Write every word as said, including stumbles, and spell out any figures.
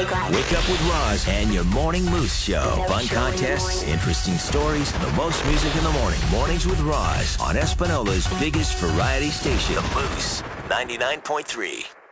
Big One. Wake up with Roz and your Morning Moose Show. No Fun show in the contests, morning. interesting stories, the most music in the morning. Mornings with Roz on Espanola's biggest variety station, Moose ninety-nine point three.